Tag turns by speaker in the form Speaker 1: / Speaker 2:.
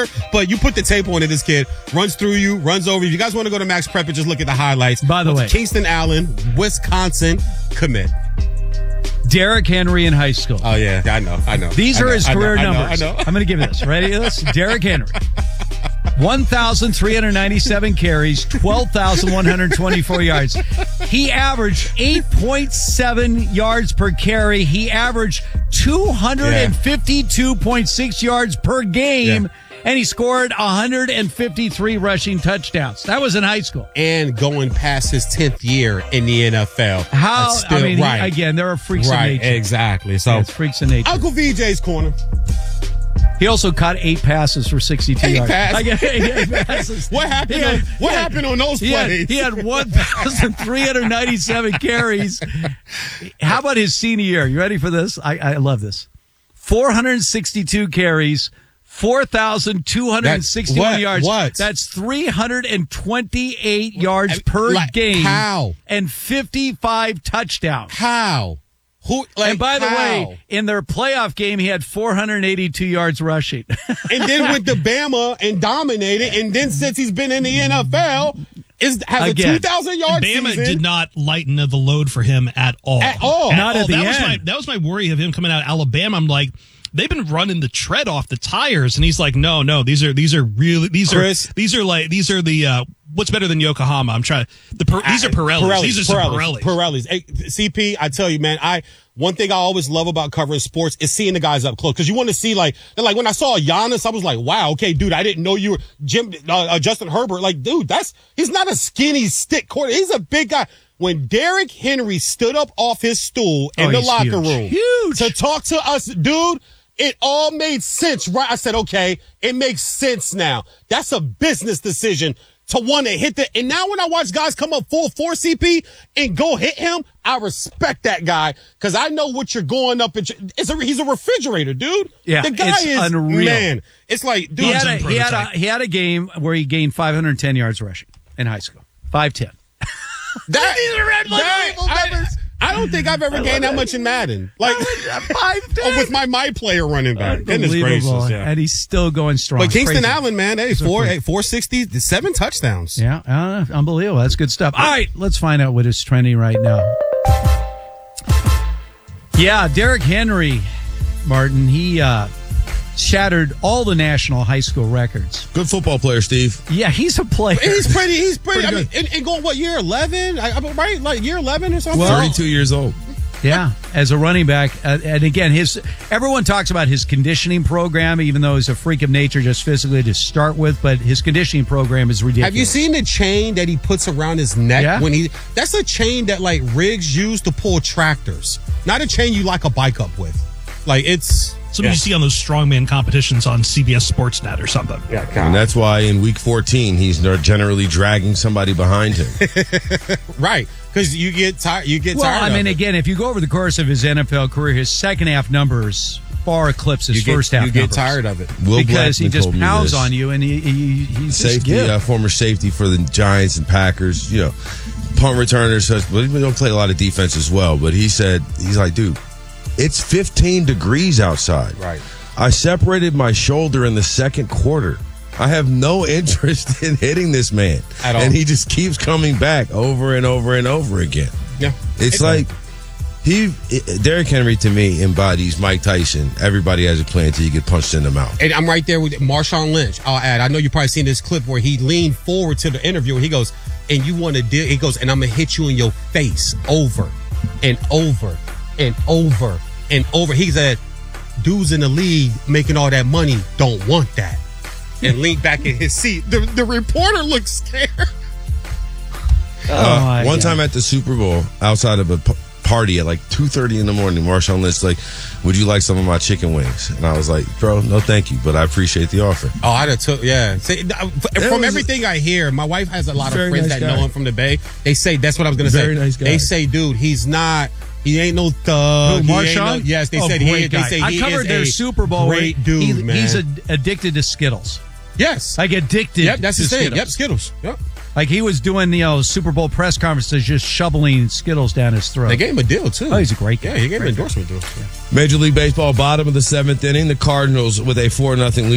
Speaker 1: But you put the tape on it, this kid runs through you, runs over you. If you guys want to go to Max Prep and just look at the highlights.
Speaker 2: By the way,
Speaker 1: Kingston Allen, Wisconsin commit.
Speaker 2: Derrick Henry in high school.
Speaker 1: Oh, yeah, I know.
Speaker 2: These are his career numbers.
Speaker 1: I know.
Speaker 2: I'm going to give you this. Ready? Derrick Henry. 1,397 carries, 12,124 yards. He averaged 8.7 yards per carry. He averaged 252.6 yards per game. Yeah. And he scored 153 rushing touchdowns. That was in high school.
Speaker 1: And going past his 10th year in the NFL.
Speaker 2: Again, there are freaks of nature.
Speaker 1: Exactly. So
Speaker 2: it's freaks of nature.
Speaker 1: Uncle VJ's corner.
Speaker 2: He also caught 8 passes for 62 yards. 8 passes.
Speaker 1: What happened on those plays?
Speaker 2: He had 1,397 carries. How about his senior year? You ready for this? I love this. 462 carries. 4,261 yards.
Speaker 1: What?
Speaker 2: That's 328 yards per game.
Speaker 1: How?
Speaker 2: And 55 touchdowns.
Speaker 1: How?
Speaker 2: And by the way, in their playoff game, he had 482 yards rushing.
Speaker 1: And then went to Bama and dominated. And then since he's been in the NFL, has a 2,000-yard season.
Speaker 3: Bama did not lighten the load for him at all.
Speaker 2: Not at the end.
Speaker 3: That was my worry of him coming out of Alabama. I'm like, they've been running the tread off the tires, and he's like, no, these are the what's better than Yokohama? I'm trying. These are Pirellis. These are some
Speaker 1: Pirellis. Hey, CP, I tell you, man, one thing I always love about covering sports is seeing the guys up close, because you want to see when I saw Giannis, I was like, wow, okay, dude, I didn't know you were Justin Herbert. Like, dude, he's not a skinny stick quarter. He's a big guy. When Derrick Henry stood up off his stool in the locker room to talk to us, dude. It all made sense, right? I said, okay, it makes sense now. That's a business decision to want to hit and now when I watch guys come up full force, CP, and go hit him, I respect that guy, because I know what you're going up and he's a refrigerator, dude.
Speaker 2: Yeah,
Speaker 1: the guy is unreal. Man, it's like, dude,
Speaker 2: he had a game where he gained 510 yards rushing in high school. 510.
Speaker 1: These are unbelievable numbers. I don't think I've ever gained that much in Madden. Like, with my player running back. Goodness gracious. Yeah.
Speaker 2: And he's still going strong.
Speaker 1: But Kingston Allen, man, 460, 7 touchdowns.
Speaker 2: Yeah, unbelievable. That's good stuff. All right, let's find out what is trending right now. Yeah, Derrick Henry, Martin, he shattered all the national high school records.
Speaker 4: Good football player, Steve.
Speaker 2: Yeah, he's a player.
Speaker 1: He's pretty I mean, and going, what, year 11? Right? Like year 11 or something?
Speaker 4: 32 years old.
Speaker 2: Yeah, as a running back. And again, everyone talks about his conditioning program, even though he's a freak of nature just physically to start with, but his conditioning program is ridiculous.
Speaker 1: Have you seen the chain that he puts around his neck? Yeah. That's a chain that like rigs use to pull tractors. Not a chain you lock a bike up with. Like, it's...
Speaker 3: Something you see on those strongman competitions on CBS Sportsnet or something.
Speaker 4: Yeah, and that's why in week 14 he's generally dragging somebody behind him.
Speaker 1: Right, because you get tired.
Speaker 2: I mean, again, if you go over the course of his NFL career, his second half numbers far eclipse his first half.
Speaker 1: You get tired of it
Speaker 2: because he just pounds on you, and he's
Speaker 4: safety, former safety for the Giants and Packers. Punt returners, but he don't play a lot of defense as well. But he's like, dude. It's 15 degrees outside.
Speaker 1: Right.
Speaker 4: I separated my shoulder in the second quarter. I have no interest in hitting this man.
Speaker 1: At all.
Speaker 4: And he just keeps coming back over and over and over again.
Speaker 1: Yeah.
Speaker 4: It's like Derrick Henry, to me, embodies Mike Tyson. Everybody has a plan until you get punched in the mouth.
Speaker 1: And I'm right there with Marshawn Lynch. I'll add, I know you've probably seen this clip where he leaned forward to the interview and he goes, and you want to deal, he goes, and I'm going to hit you in your face over and over and over and over. He said, dudes in the league making all that money don't want that. And leaned back in his seat. The reporter looked scared.
Speaker 4: One time at the Super Bowl, outside of a party at like 2:30 in the morning, Marshawn Lynch like, would you like some of my chicken wings? And I was like, bro, no thank you, but I appreciate the offer.
Speaker 1: Oh, I'd have took, yeah. See, from everything I hear, my wife has a lot of friends that know him from the Bay. They say, that's what I was going to say.
Speaker 4: Very nice guy.
Speaker 1: They say, dude, he ain't no thug.
Speaker 2: Who, Marshawn?
Speaker 1: Yes, they said he is. They say
Speaker 2: I covered their Super Bowl.
Speaker 1: Great dude, man.
Speaker 2: He's addicted to Skittles.
Speaker 1: Yes.
Speaker 2: Like addicted.
Speaker 1: Yep, that's
Speaker 2: to
Speaker 1: his thing.
Speaker 2: Skittles.
Speaker 1: Yep, Skittles. Yep.
Speaker 2: Like he was doing Super Bowl press conferences, just shoveling Skittles down his throat.
Speaker 1: They gave him a deal too.
Speaker 2: Oh, he's a great guy.
Speaker 1: Yeah, he gave him an endorsement deal. Yeah.
Speaker 4: Major League Baseball, bottom of the 7th inning. The Cardinals with a 4-0 lead.